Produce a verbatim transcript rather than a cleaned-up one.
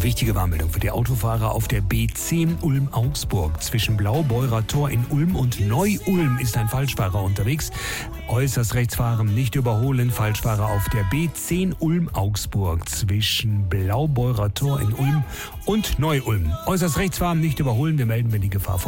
Wichtige Warnmeldung für die Autofahrer auf der B zehn Ulm-Augsburg. Zwischen Blaubeurer Tor in Ulm und Neu-Ulm ist ein Falschfahrer unterwegs. Äußerst rechts fahren, nicht überholen. Falschfahrer auf der B zehn Ulm-Augsburg. Zwischen Blaubeurer Tor in Ulm und Neu-Ulm. Äußerst rechts fahren, nicht überholen. Wir melden, wenn die Gefahr